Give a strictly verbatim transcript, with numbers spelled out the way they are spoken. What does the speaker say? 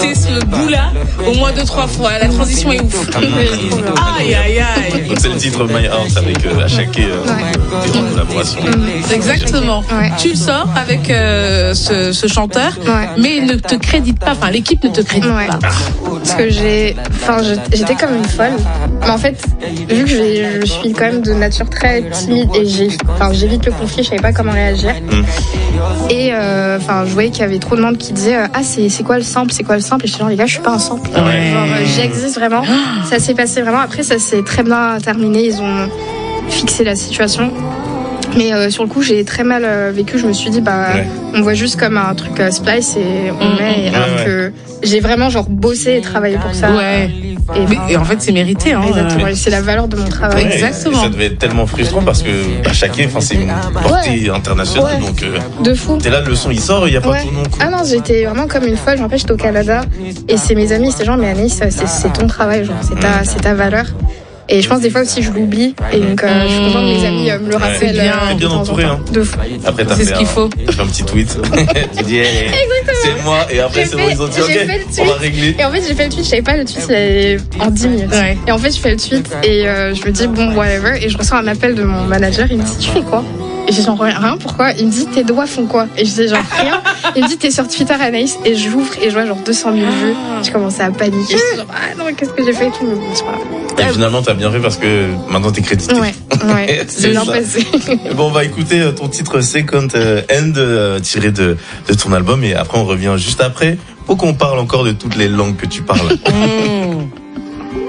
répété ce bout-là au moins deux, trois fois. La transition est ouf. Aïe, aïe, aïe. Donc c'est le titre My Heart avec euh, Achaké, euh, ouais. des collaborations. Mmh. Exactement. Ouais. Tu le sors avec euh, ce, ce chanteur, ouais. mais il ne te crédite pas. Enfin, l'équipe ne te crédite ouais. pas. Parce que j'ai, enfin, j'étais comme une folle. Mais en fait, vu que je suis quand même de nature très timide et j'ai, enfin, j'évite le conflit, je savais pas comment réagir. Mmh. Et euh, enfin, je voyais qu'il y avait trop de monde qui disait ah c'est c'est quoi le sample, c'est quoi le sample. Et je suis genre les gars, je suis pas un sample. Ouais. Genre, j'existe vraiment. Ça s'est passé vraiment. Après, ça s'est très bien terminé. Ils ont fixé la situation. Mais euh, sur le coup, j'ai très mal euh, vécu. Je me suis dit, bah, ouais. on voit juste comme un truc euh, splice et on mmh, met. Et ouais, alors ouais. que j'ai vraiment genre bossé et travaillé pour ça. Ouais. Et, bah, et en fait, c'est mérité. Hein, exactement. Ouais. C'est la valeur de mon travail. Ouais, exactement. Et ça devait être tellement frustrant parce que bah, Achaké, enfin, c'est une portée ouais. internationale. Ouais. Donc, euh, de fou. T'es là, le son il sort, il y a pas ouais. ton nom. Ah non, j'étais vraiment comme une folle. En fait, j'étais au Canada et c'est mes amis, c'est genre, mais Anaïs, c'est, c'est ton travail, genre, c'est ta, c'est ta valeur. Et je pense des fois aussi je l'oublie et donc euh, je suis contente que mes amis euh, me le rappellent. Ouais, bien, bien entouré hein. De fou. Après t'as c'est fait, ce qu'il faut. T'as fait un petit tweet. Tu dis hey, c'est moi et après j'ai c'est bon ils ont dit ok on va régler. Et en fait j'ai fait le tweet, je savais pas le tweet c'est en dix minutes. Ouais. Et en fait je fais le tweet et euh, je me dis bon whatever et je reçois un appel de mon manager, il me dit tu fais quoi? Et j'ai genre rien, pourquoi? Il me dit tes doigts font quoi? Et je dis genre rien. Il me dit t'es sur Twitter Anaïs et j'ouvre et je vois genre deux cent mille vues. Je commençais à paniquer. Je suis genre ah non qu'est-ce que j'ai fait et tout. Et finalement t'as bien fait parce que maintenant t'es crédité. Ouais, ouais c'est bien passé. Bon on va écouter ton titre Second End euh, tiré de, de ton album et après on revient juste après pour qu'on parle encore de toutes les langues que tu parles. Mmh.